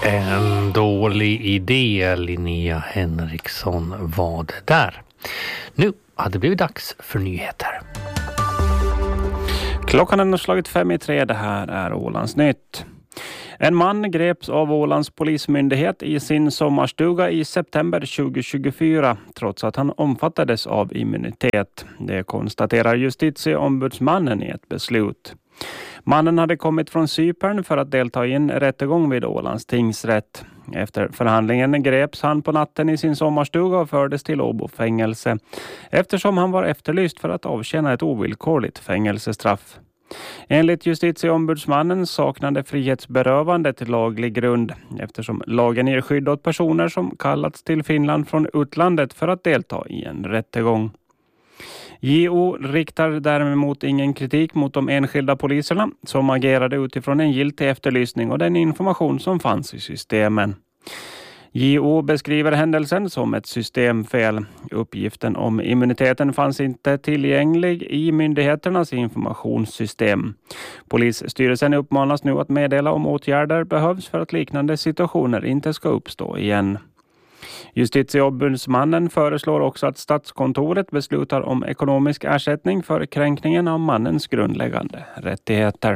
En dålig idé, Linnea Henriksson, var det där. Nu hade det blivit dags för nyheter. Klockan har slagit 5:03, det här är Ålands Nytt. En man greps av Ålands polismyndighet i sin sommarstuga i september 2024 trots att han omfattades av immunitet. Det konstaterar justitieombudsmannen i ett beslut. Mannen hade kommit från Cypern för att delta i en rättegång vid Ålands tingsrätt. Efter förhandlingen greps han på natten i sin sommarstuga och fördes till Åbo-fängelse eftersom han var efterlyst för att avtjäna ett ovillkorligt fängelsestraff. Enligt justitieombudsmannen saknade frihetsberövandet laglig grund eftersom lagen ger skydd åt personer som kallats till Finland från utlandet för att delta i en rättegång. JO riktar däremot ingen kritik mot de enskilda poliserna som agerade utifrån en giltig efterlysning och den information som fanns i systemen. JO beskriver händelsen som ett systemfel. Uppgiften om immuniteten fanns inte tillgänglig i myndigheternas informationssystem. Polisstyrelsen uppmanas nu att meddela om åtgärder behövs för att liknande situationer inte ska uppstå igen. Justitieombudsmannen föreslår också att Statskontoret beslutar om ekonomisk ersättning för kränkningen av mannens grundläggande rättigheter.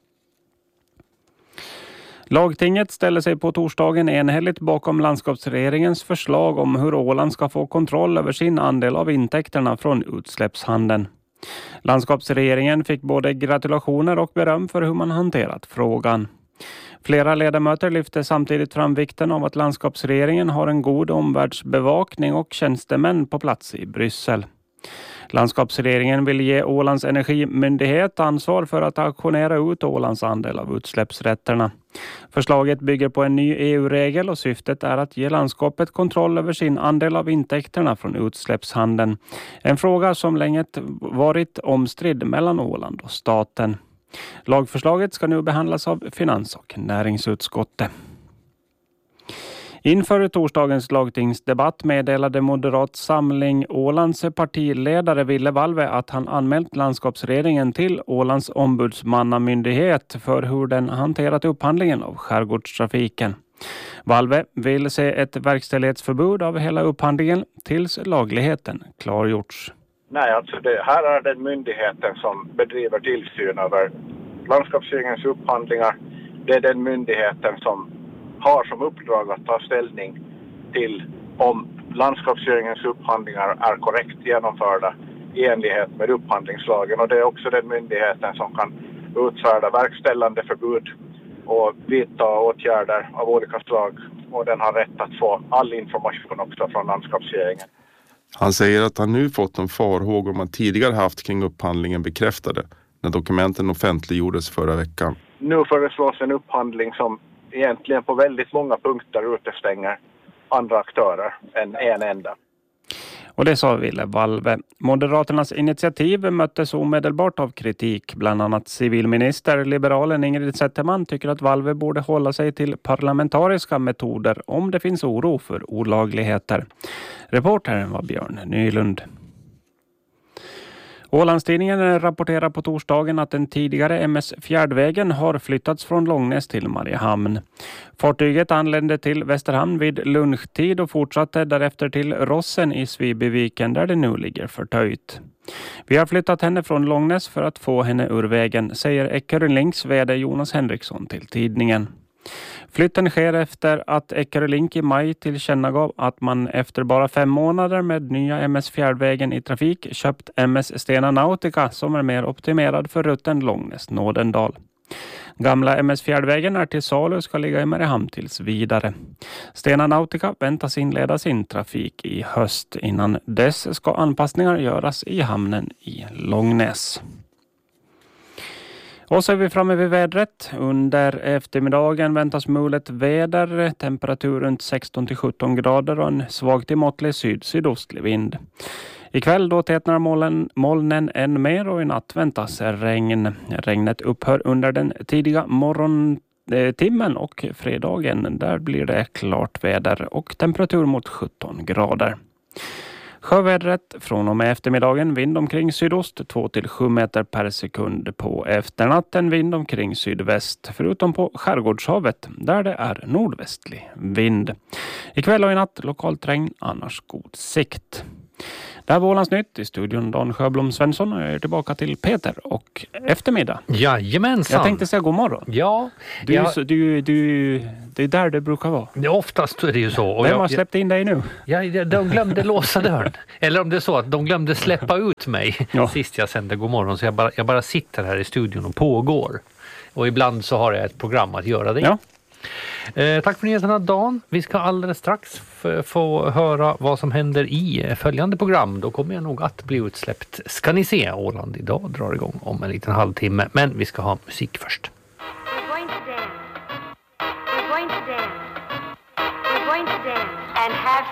Lagtinget ställer sig på torsdagen enhälligt bakom landskapsregeringens förslag om hur Åland ska få kontroll över sin andel av intäkterna från utsläppshandeln. Landskapsregeringen fick både gratulationer och beröm för hur man hanterat frågan. Flera ledamöter lyfte samtidigt fram vikten av att landskapsregeringen har en god omvärldsbevakning och tjänstemän på plats i Bryssel. Landskapsregeringen vill ge Ålands energimyndighet ansvar för att auktionera ut Ålands andel av utsläppsrätterna. Förslaget bygger på en ny EU-regel och syftet är att ge landskapet kontroll över sin andel av intäkterna från utsläppshandeln. En fråga som länge varit omstridd mellan Åland och staten. Lagförslaget ska nu behandlas av finans- och näringsutskottet. Inför torsdagens lagtingsdebatt meddelade Moderat Samling Ålands partiledare Ville Valve att han anmält landskapsregeringen till Ålands ombudsmannamyndighet för hur den hanterat upphandlingen av skärgårdstrafiken. Valve vill se ett verkställighetsförbud av hela upphandlingen tills lagligheten klargjorts. Nej, alltså här är den myndigheten som bedriver tillsyn över landskapsregeringens upphandlingar. Det är den myndigheten som har som uppdrag att ta ställning till om landskapsregeringens upphandlingar är korrekt genomförda i enlighet med upphandlingslagen. Och det är också den myndigheten som kan utfärda verkställande förbud och vidta åtgärder av olika slag. Och den har rätt att få all information också från landskapsregeringen. Han säger att han nu fått en farhågor man tidigare haft kring upphandlingen bekräftade när dokumenten offentliggjordes förra veckan. Nu föreslås en upphandling som egentligen på väldigt många punkter utestänger andra aktörer än en enda. Och det sa Ville Valve. Moderaternas initiativ möttes omedelbart av kritik. Bland annat civilminister, liberalen Ingrid Zetterman, tycker att Valve borde hålla sig till parlamentariska metoder om det finns oro för olagligheter. Reportern var Björn Nylund. Ålandstidningen rapporterar på torsdagen att den tidigare MS Fjärdvägen har flyttats från Långnäs till Mariehamn. Fartyget anlände till Västerhamn vid lunchtid och fortsatte därefter till Rossen i Svibyviken där det nu ligger förtöjt. Vi har flyttat henne från Långnäs för att få henne ur vägen, säger Eckerölinks vd Jonas Henriksson till tidningen. Flytten sker efter att Eckerölink i maj tillkännagav att man efter bara 5 månader med nya MS Fjärdvägen i trafik köpt MS Stena Nautica som är mer optimerad för rutten Långnäs-Nådendal. Gamla MS Fjärdvägen är till salu och ska ligga i Mariehamn tills vidare. Stena Nautica väntas inleda sin trafik i höst. Innan dess ska anpassningar göras i hamnen i Långnäs. Och så är vi framme vid vädret. Under eftermiddagen väntas mulet väder, temperatur runt 16-17 grader och en svag till måttlig sydostlig vind. Ikväll då tätnar molnen än mer och i natt väntas regn. Regnet upphör under den tidiga morgontimmen och fredagen där blir det klart väder och temperatur mot 17 grader. Sjövädret från och med eftermiddagen vind omkring sydost 2-7 meter per sekund. På efternatten vind omkring sydväst förutom på Skärgårdshavet där det är nordvästlig vind. Ikväll och i natt lokalt regn, annars god sikt. Det här var Ålandsnytt i studion Dan Sjöblom Svensson och jag är tillbaka till Peter och eftermiddag. Jajamensan. Jag tänkte säga god morgon. Ja. Det är där det brukar vara. Oftast är det ju så. Och vem har släppt in dig nu? De glömde låsa dörren. Eller om det är så att de glömde släppa ut mig sist jag sände god morgon. Så jag bara sitter här i studion och pågår. Och ibland så har jag ett program att göra det. Ja. Tack för nyheterna Dan. Vi ska alldeles strax få höra vad som händer i följande program. Då kommer jag nog att bli utsläppt. Ska ni se, Åland idag drar igång om en liten halvtimme. Men vi ska ha musik först. We're going to dance. We're going to dance. We're going to dance and have